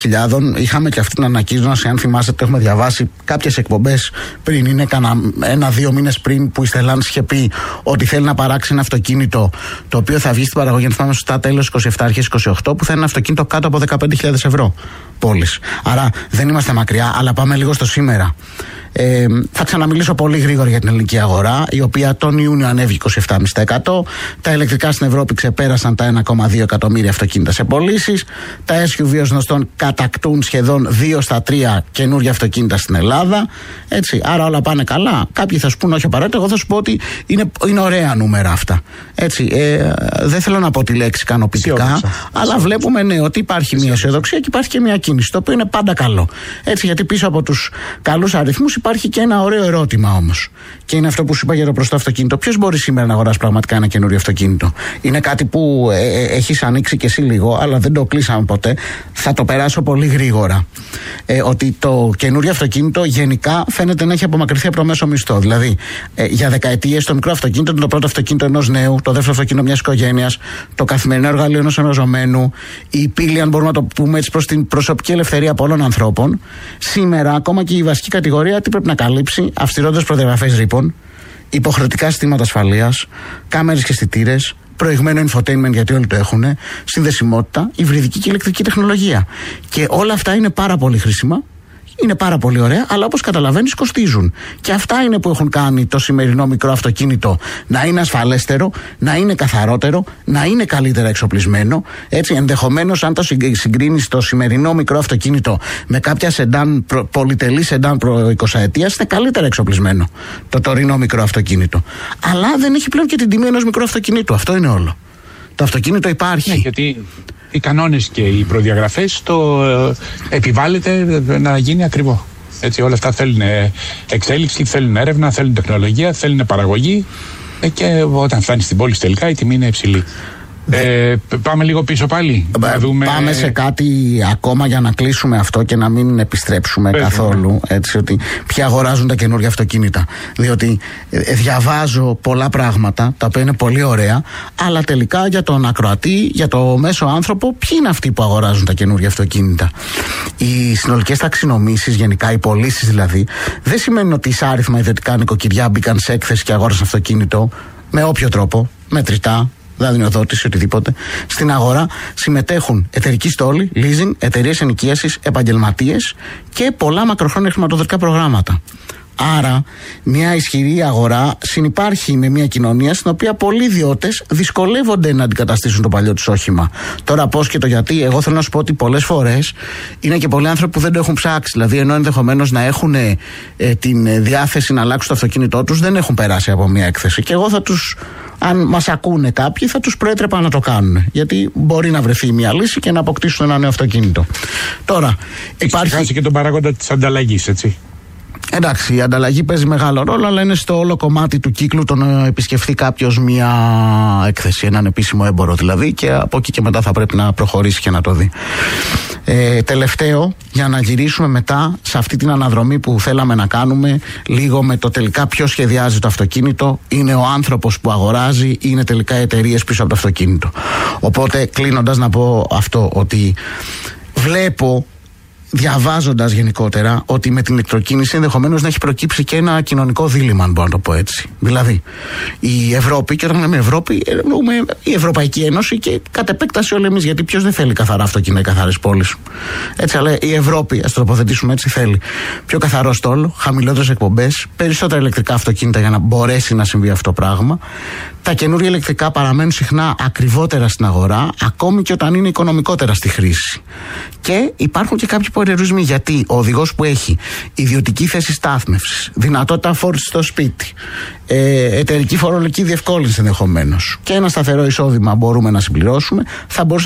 Είχαμε και αυτή την ανακοίνωση, αν θυμάστε, το έχουμε διαβάσει κάποιες εκπομπές πριν, είναι ένα-δύο μήνες πριν, που η Stellantis είχε πει ότι θέλει να παράξει ένα αυτοκίνητο το οποίο θα βγει στην παραγωγή, αν θυμάμαι σωστά, τέλος 27, αρχές 28, που θα είναι ένα αυτοκίνητο κάτω από 15.000 ευρώ πόλης. Άρα δεν είμαστε μακριά, αλλά πάμε λίγο στο σήμερα. Θα ξαναμιλήσω πολύ γρήγορα για την ελληνική αγορά, η οποία τον Ιούνιο ανέβηκε 27,5%. Τα ηλεκτρικά στην Ευρώπη ξεπέρασαν τα 1,2 εκατομμύρια αυτοκίνητα σε πωλήσεις. Τα SUV ως γνωστόν κατακτούν σχεδόν 2 στα 3 καινούργια αυτοκίνητα στην Ελλάδα. Έτσι, άρα όλα πάνε καλά. Κάποιοι θα σου πούν όχι απαραίτητα, εγώ θα σου πω ότι είναι ωραία νούμερα αυτά. Έτσι, δεν θέλω να πω τη λέξη ικανοποιητικά, αλλά βλέπουμε ότι υπάρχει μια αισιοδοξία και υπάρχει και μια κίνηση, το οποίο είναι πάντα καλό. Έτσι, γιατί πίσω από τους καλούς αριθμούς υπάρχει και ένα ωραίο ερώτημα όμως. Και είναι αυτό που σου είπα για το προστό αυτοκίνητο. Ποιος μπορεί σήμερα να αγοράσει πραγματικά ένα καινούριο αυτοκίνητο? Είναι κάτι που έχεις ανοίξει κι εσύ λίγο, αλλά δεν το κλείσαμε ποτέ. Θα το περάσω πολύ γρήγορα. Ότι το καινούριο αυτοκίνητο γενικά φαίνεται να έχει απομακρυνθεί από το μέσο μισθό. Δηλαδή, για δεκαετίες το μικρό αυτοκίνητο είναι το πρώτο αυτοκίνητο ενός νέου, το δεύτερο αυτοκίνητο μιας οικογένειας, το καθημερινό εργαλείο ενός εργαζομένου, η πύλη, αν μπορούμε να το πούμε έτσι, προς την προσωπική ελευθερία πολλών ανθρώπων. Σήμερα, ακόμα και η βασική κατηγορία, τι πρέπει να καλύψει? Αυστηρότερες προδιαγραφές ρήπων, υποχρεωτικά συστήματα ασφαλείας, κάμερες και αισθητήρες, προηγμένο infotainment, γιατί όλοι το έχουν, συνδεσιμότητα, υβριδική και ηλεκτρική τεχνολογία. Και όλα αυτά είναι πάρα πολύ χρήσιμα, είναι πάρα πολύ ωραία, αλλά όπως καταλαβαίνεις κοστίζουν. Και αυτά είναι που έχουν κάνει το σημερινό μικρό αυτοκίνητο να είναι ασφαλέστερο, να είναι καθαρότερο, να είναι καλύτερα εξοπλισμένο. Έτσι, ενδεχομένως, αν το συγκρίνεις το σημερινό μικρό αυτοκίνητο με κάποια πολυτελή σεντάν προ 20ετίας, είναι καλύτερα εξοπλισμένο το τωρινό μικρό αυτοκίνητο. Αλλά δεν έχει πλέον και την τιμή ενός μικρού αυτοκινήτου. Αυτό είναι όλο. Το αυτοκίνητο υπάρχει. Ναι, γιατί οι κανόνες και οι προδιαγραφές το επιβάλλεται να γίνει ακριβό. Έτσι, όλα αυτά θέλουν εξέλιξη, θέλουν έρευνα, θέλουν τεχνολογία, θέλουν παραγωγή και όταν φτάνει στην πόλη τελικά η τιμή είναι υψηλή. Πάμε λίγο πίσω πάλι. Πάμε σε κάτι ακόμα για να κλείσουμε αυτό και να μην επιστρέψουμε καθόλου. Έτσι, ότι ποιοι αγοράζουν τα καινούργια αυτοκίνητα. Διότι διαβάζω πολλά πράγματα τα οποία είναι πολύ ωραία, αλλά τελικά για τον ακροατή, για το μέσο άνθρωπο, ποιοι είναι αυτοί που αγοράζουν τα καινούργια αυτοκίνητα? Οι συνολικές ταξινομήσεις, γενικά οι πωλήσεις δηλαδή, δεν σημαίνει ότι εισάριθμα ιδιωτικά νοικοκυριά μπήκαν σε έκθεση και αγόρασαν αυτοκίνητο με όποιο τρόπο, μετρητά, δανειοδότηση, οτιδήποτε. Στην αγορά συμμετέχουν εταιρικοί στόλοι, leasing, εταιρείες ενοικίασης, επαγγελματίες και πολλά μακροχρόνια χρηματοδοτικά προγράμματα. Άρα, μια ισχυρή αγορά συνυπάρχει με μια κοινωνία στην οποία πολλοί ιδιώτες δυσκολεύονται να αντικαταστήσουν το παλιό τους όχημα. Τώρα, πώς και το γιατί, εγώ θέλω να σου πω ότι πολλές φορές είναι και πολλοί άνθρωποι που δεν το έχουν ψάξει. Δηλαδή, ενώ ενδεχομένως να έχουν την διάθεση να αλλάξουν το αυτοκίνητό τους, δεν έχουν περάσει από μια έκθεση. Και εγώ θα τους, αν μας ακούνε κάποιοι, θα τους προέτρεπα να το κάνουν. Γιατί μπορεί να βρεθεί μια λύση και να αποκτήσουν ένα νέο αυτοκίνητο. Τώρα, υπάρχει. Έχει και τον παράγοντα της ανταλλαγής, έτσι. Εντάξει, η ανταλλαγή παίζει μεγάλο ρόλο, αλλά είναι στο όλο κομμάτι του κύκλου το να επισκεφθεί κάποιος μια έκθεση, έναν επίσημο έμπορο δηλαδή, και από εκεί και μετά θα πρέπει να προχωρήσει και να το δει. Τελευταίο, για να γυρίσουμε μετά σε αυτή την αναδρομή που θέλαμε να κάνουμε, λίγο με το τελικά ποιος σχεδιάζει το αυτοκίνητο, είναι ο άνθρωπος που αγοράζει ή είναι τελικά οι εταιρείες πίσω από το αυτοκίνητο. Οπότε, κλείνοντας, να πω αυτό, ότι βλέπω, διαβάζοντας γενικότερα, ότι με την ηλεκτροκίνηση ενδεχομένως να έχει προκύψει και ένα κοινωνικό δίλημμα, αν μπορώ να το πω έτσι. Δηλαδή, η Ευρώπη, και όταν λέμε Ευρώπη, εννοούμε η Ευρωπαϊκή Ένωση και κατ' επέκταση όλοι εμείς, γιατί ποιος δεν θέλει καθαρά αυτοκίνητα, καθαρές πόλεις. Έτσι, αλλά η Ευρώπη, ας το τοποθετήσουμε έτσι, θέλει πιο καθαρό στόλο, χαμηλότερες εκπομπές, περισσότερα ηλεκτρικά αυτοκίνητα για να μπορέσει να συμβεί αυτό το πράγμα. Τα καινούργια ηλεκτρικά παραμένουν συχνά ακριβότερα στην αγορά, ακόμη και όταν είναι οικονομικότερα στη χρήση. Και υπάρχουν και κάποιοι περιορισμοί, γιατί ο οδηγός που έχει ιδιωτική θέση στάθμευσης, δυνατότητα φόρτισης στο σπίτι, εταιρική φορολογική διευκόλυνση ενδεχομένως και ένα σταθερό εισόδημα μπορούμε να συμπληρώσουμε, θα μπορούσε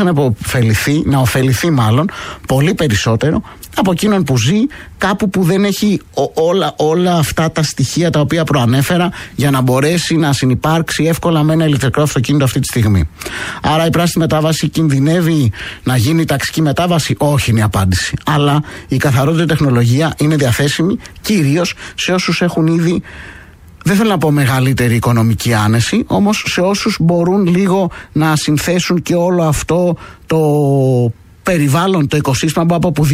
να ωφεληθεί μάλλον πολύ περισσότερο από εκείνον που ζει κάπου που δεν έχει όλα αυτά τα στοιχεία τα οποία προανέφερα για να μπορέσει να συνυπάρξει εύκολα με ένα ηλεκτρικό αυτοκίνητο αυτή τη στιγμή. Άρα η πράσινη μετάβαση κινδυνεύει να γίνει ταξική μετάβαση? Όχι, είναι η απάντηση. Αλλά η καθαρότερη τεχνολογία είναι διαθέσιμη κυρίως σε όσους έχουν ήδη, δεν θέλω να πω μεγαλύτερη οικονομική άνεση, όμως σε όσους μπορούν λίγο να συνθέσουν και όλο αυτό περιβάλλον, το οικοσύστημα από που